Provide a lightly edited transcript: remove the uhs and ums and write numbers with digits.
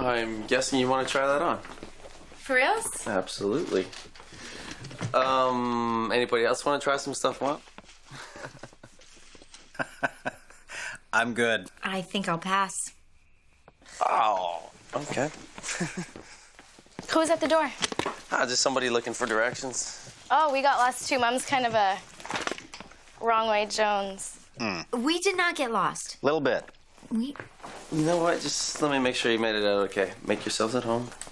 I'm guessing you want to try that on. For reals? Absolutely. Anybody else want to try some stuff on? I'm good. I think I'll pass. Oh, okay. Who's at the door? Just somebody looking for directions. Oh, we got lost too. Mom's kind of a wrong way Jones. We did not get lost. Little bit. We... You know what? Just let me make sure you made it out okay. Make yourselves at home.